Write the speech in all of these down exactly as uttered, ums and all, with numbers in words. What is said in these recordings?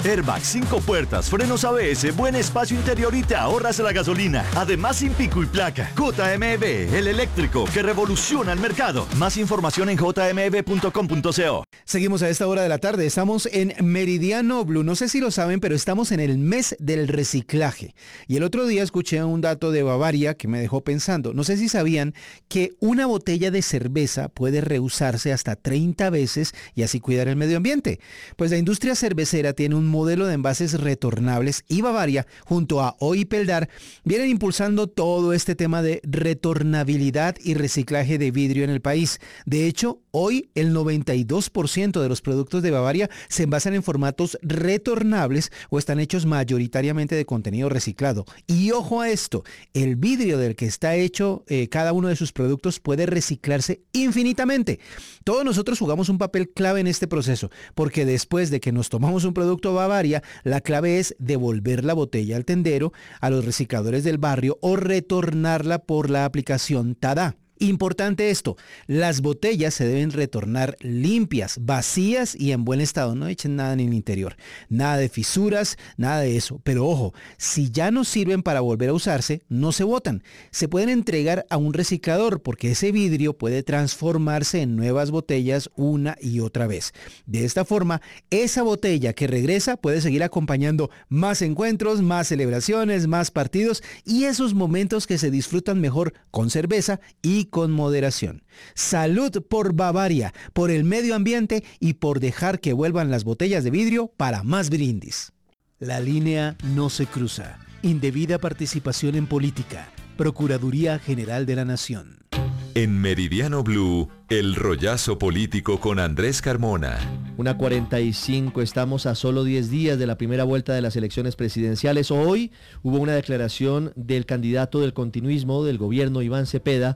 Airbag, cinco puertas, frenos A B S, buen espacio interior y te ahorras la gasolina. Además, sin pico y placa. J M B, el eléctrico que revoluciona el mercado. Más información en j m b punto com punto co. Seguimos a esta hora de la tarde. Estamos en Meridiano Blue. No sé si lo saben, pero estamos en el mes del reciclaje. Y el otro día escuché un dato de Bavaria que me dejó pensando. No sé si sabían que una botella de cerveza puede reusarse hasta treinta veces y así cuidar el medio ambiente. Pues la industria cervecera tiene un modelo de envases retornables y Bavaria, junto a Oipeldar, vienen impulsando todo este tema de retornabilidad y reciclaje de vidrio en el país. De hecho, hoy el noventa y dos por ciento de los productos de Bavaria se envasan en formatos retornables o están hechos mayoritariamente de contenido reciclado. Y ojo a esto, el vidrio del que está hecho eh, cada uno de sus productos puede reciclarse infinitamente. Todos nosotros jugamos un papel clave en este proceso, porque después de que nos tomamos un producto Bavaria, la clave es devolver la botella al tendero, a los recicladores del barrio o retornarla por la aplicación Tada. Importante esto, las botellas se deben retornar limpias, vacías y en buen estado, no echen nada en el interior, nada de fisuras, nada de eso, pero ojo, si ya no sirven para volver a usarse, no se botan, se pueden entregar a un reciclador porque ese vidrio puede transformarse en nuevas botellas una y otra vez. De esta forma, esa botella que regresa puede seguir acompañando más encuentros, más celebraciones, más partidos y esos momentos que se disfrutan mejor con cerveza y con moderación. Salud por Bavaria, por el medio ambiente y por dejar que vuelvan las botellas de vidrio para más brindis. La línea no se cruza. Indebida participación en política. Procuraduría General de la Nación. En Meridiano Blue, el rollazo político con Andrés Carmona. Una cuarenta y cinco, estamos a solo diez días de la primera vuelta de las elecciones presidenciales. Hoy hubo una declaración del candidato del continuismo del gobierno, Iván Cepeda,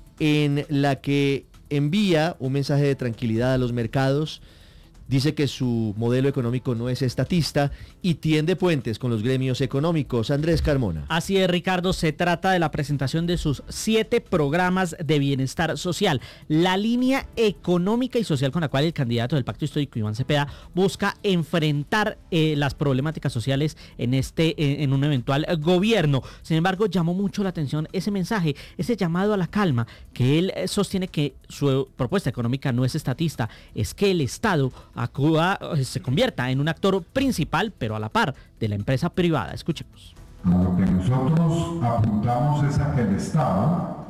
en la que envía un mensaje de tranquilidad a los mercados. Dice que su modelo económico no es estatista y tiende puentes con los gremios económicos. Andrés Carmona. Así es, Ricardo, se trata de la presentación de sus siete programas de bienestar social. La línea económica y social con la cual el candidato del Pacto Histórico, Iván Cepeda, busca enfrentar eh, las problemáticas sociales en, este, eh, en un eventual gobierno. Sin embargo, llamó mucho la atención ese mensaje, ese llamado a la calma, que él eh, sostiene que su propuesta económica no es estatista, es que el Estado acuda, se convierta en un actor principal, pero a la par de la empresa privada. Escuchemos. Lo que nosotros apuntamos es a que el Estado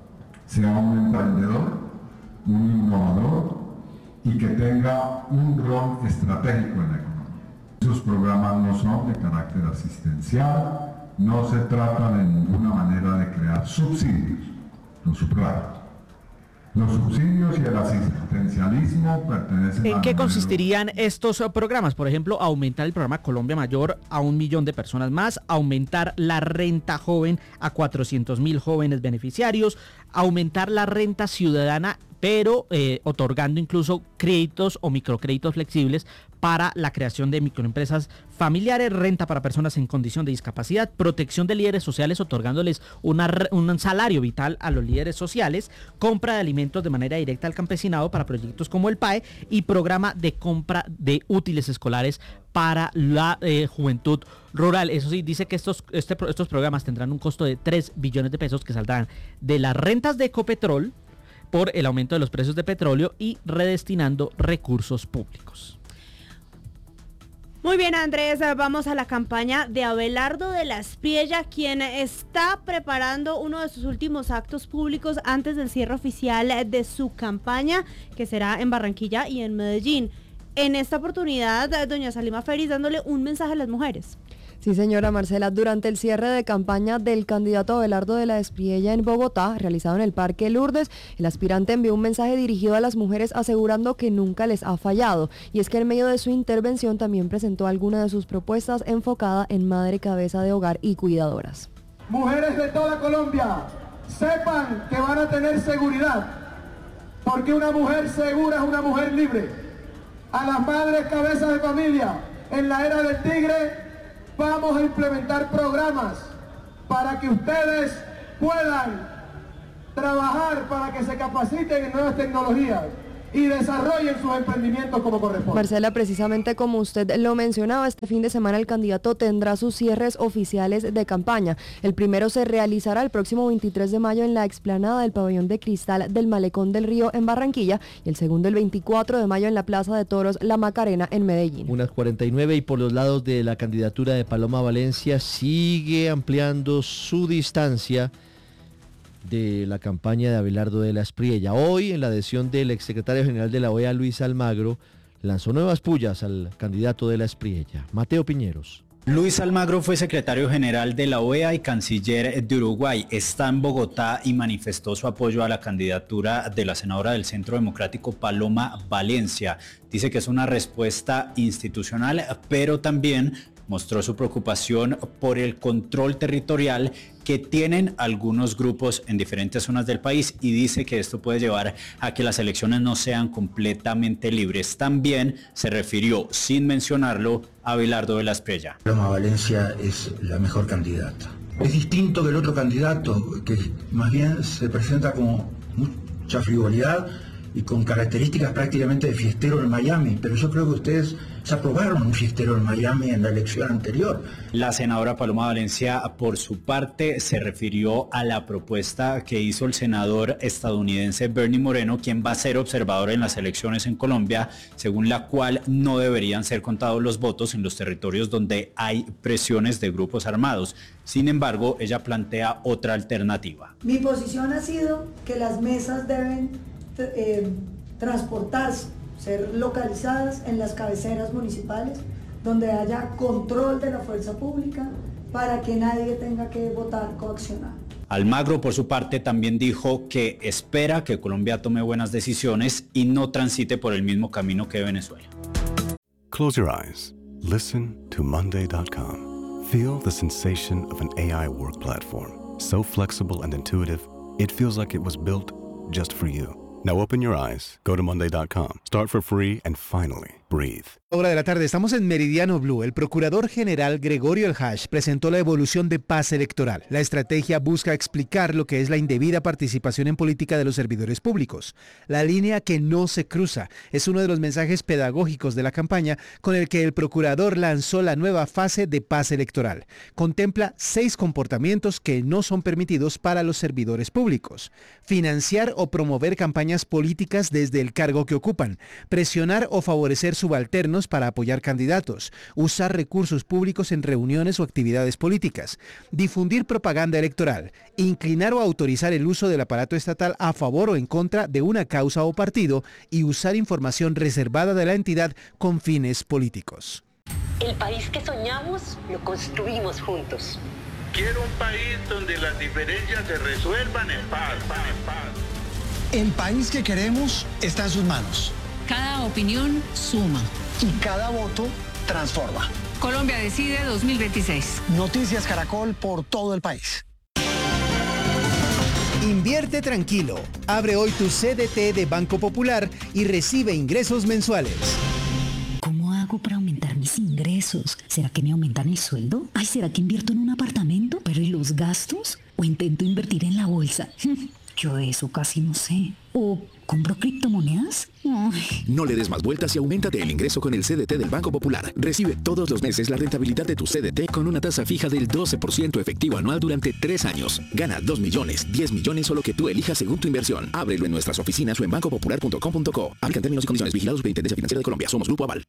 sea un emprendedor, un innovador y que tenga un rol estratégico en la economía. Sus programas no son de carácter asistencial, no se trata de ninguna manera de crear subsidios, lo subrayo. Los subsidios y el asistencialismo pertenecen ¿En a qué consistirían estos programas? Por ejemplo, aumentar el programa Colombia Mayor a un millón de personas más, aumentar la renta joven a cuatrocientos mil jóvenes beneficiarios, aumentar la renta ciudadana, pero eh, otorgando incluso créditos o microcréditos flexibles para la creación de microempresas familiares, renta para personas en condición de discapacidad, protección de líderes sociales otorgándoles una, un salario vital a los líderes sociales, compra de alimentos de manera directa al campesinado para proyectos como el P A E y programa de compra de útiles escolares para la eh, juventud rural. Eso sí, dice que estos, este, estos programas tendrán un costo de tres billones de pesos que saldrán de las rentas de Ecopetrol por el aumento de los precios de petróleo y redestinando recursos públicos. Muy bien, Andrés, vamos a la campaña de Abelardo de la Espriella, quien está preparando uno de sus últimos actos públicos antes del cierre oficial de su campaña, que será en Barranquilla y en Medellín. En esta oportunidad, doña Salima Feris dándole un mensaje a las mujeres. Sí, señora Marcela, durante el cierre de campaña del candidato Abelardo de la Espriella en Bogotá, realizado en el Parque Lourdes, el aspirante envió un mensaje dirigido a las mujeres asegurando que nunca les ha fallado. Y es que en medio de su intervención también presentó algunas de sus propuestas enfocada en madre cabeza de hogar y cuidadoras. Mujeres de toda Colombia, sepan que van a tener seguridad, porque una mujer segura es una mujer libre. A las madres cabezas de familia, en la era del tigre, vamos a implementar programas para que ustedes puedan trabajar, para que se capaciten en nuevas tecnologías, y desarrollen sus emprendimientos como corresponde. Marcela, precisamente como usted lo mencionaba, este fin de semana el candidato tendrá sus cierres oficiales de campaña. El primero se realizará el próximo veintitrés de mayo en la explanada del Pabellón de Cristal del Malecón del Río en Barranquilla y el segundo el veinticuatro de mayo en la Plaza de Toros La Macarena en Medellín. Unas cuarenta y nueve, y por los lados de la candidatura de Paloma Valencia sigue ampliando su distancia de la campaña de Abelardo de la Espriella. Hoy, en la adhesión del exsecretario general de la O E A, Luis Almagro, lanzó nuevas pullas al candidato de la Espriella, Mateo Piñeros. Luis Almagro fue secretario general de la O E A y canciller de Uruguay. Está en Bogotá y manifestó su apoyo a la candidatura de la senadora del Centro Democrático, Paloma Valencia. Dice que es una respuesta institucional, pero también mostró su preocupación por el control territorial que tienen algunos grupos en diferentes zonas del país y dice que esto puede llevar a que las elecciones no sean completamente libres. También se refirió, sin mencionarlo, a Abelardo de la Espriella. Paloma Valencia es la mejor candidata. Es distinto que el otro candidato, que más bien se presenta como mucha frivolidad y con características prácticamente de fiestero en Miami, pero yo creo que ustedes se aprobaron un fiestero en Miami en la elección anterior. La senadora Paloma Valencia, por su parte, se refirió a la propuesta que hizo el senador estadounidense Bernie Moreno, quien va a ser observador en las elecciones en Colombia, según la cual no deberían ser contados los votos en los territorios donde hay presiones de grupos armados. Sin embargo, ella plantea otra alternativa. Mi posición ha sido que las mesas deben Eh, transportarse, ser localizadas en las cabeceras municipales, donde haya control de la fuerza pública para que nadie tenga que votar coaccionado. Almagro, por su parte, también dijo que espera que Colombia tome buenas decisiones y no transite por el mismo camino que Venezuela. Close your eyes. Listen to Monday dot com. Feel the sensation of an A I work platform. So flexible and intuitive, it feels like it was built just for you. Now open your eyes, go to Monday dot com, start for free, and finally, breathe. Hora de la tarde, estamos en Meridiano Blue. El procurador general Gregorio El Hash presentó la evolución de paz electoral. La estrategia busca explicar lo que es la indebida participación en política de los servidores públicos. La línea que no se cruza es uno de los mensajes pedagógicos de la campaña con el que el procurador lanzó la nueva fase de paz electoral. Contempla seis comportamientos que no son permitidos para los servidores públicos. Financiar o promover campañas políticas desde el cargo que ocupan. Presionar o favorecer subalternos para apoyar candidatos, usar recursos públicos en reuniones o actividades políticas, difundir propaganda electoral, inclinar o autorizar el uso del aparato estatal a favor o en contra de una causa o partido y usar información reservada de la entidad con fines políticos. El país que soñamos lo construimos juntos. Quiero un país donde las diferencias se resuelvan en paz, paz, paz. El país que queremos está en sus manos. Cada opinión suma. Y cada voto transforma. Colombia Decide dos mil veintiséis. Noticias Caracol por todo el país. Invierte tranquilo. Abre hoy tu C D T de Banco Popular y recibe ingresos mensuales. ¿Cómo hago para aumentar mis ingresos? ¿Será que me aumentan el sueldo? Ay, ¿será que invierto en un apartamento? ¿Pero y los gastos? ¿O intento invertir en la bolsa? Yo eso casi no sé. ¿O compro criptomonedas? Ay. No le des más vueltas y auméntate el ingreso con el C D T del Banco Popular. Recibe todos los meses la rentabilidad de tu C D T con una tasa fija del doce por ciento efectivo anual durante tres años. Gana dos millones, diez millones o lo que tú elijas según tu inversión. Ábrelo en nuestras oficinas o en banco popular punto com punto co. Aplican términos y condiciones. Vigilados por la Intendencia Financiera de Colombia. Somos Grupo Aval.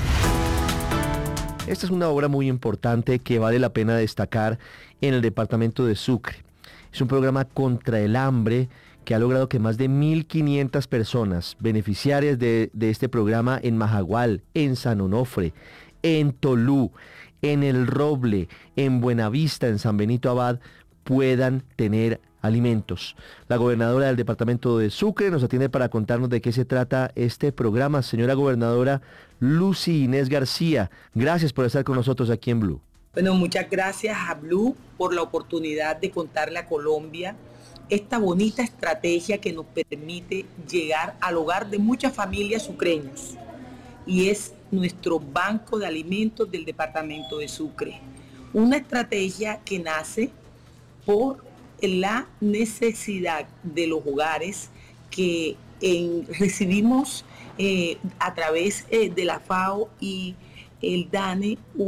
Esta es una obra muy importante que vale la pena destacar en el departamento de Sucre. Es un programa contra el hambre que ha logrado que más de mil quinientas personas beneficiarias de, de este programa en Majagual, en San Onofre, en Tolú, en El Roble, en Buenavista, en San Benito Abad, puedan tener alimentos. La gobernadora del departamento de Sucre nos atiende para contarnos de qué se trata este programa. Señora gobernadora Lucy Inés García, gracias por estar con nosotros aquí en Blue. Bueno, muchas gracias a Blue por la oportunidad de contarle a Colombia esta bonita estrategia que nos permite llegar al hogar de muchas familias sucreñas y es nuestro banco de alimentos del departamento de Sucre. Una estrategia que nace por la necesidad de los hogares que en, recibimos eh, a través eh, de la FAO y el DANE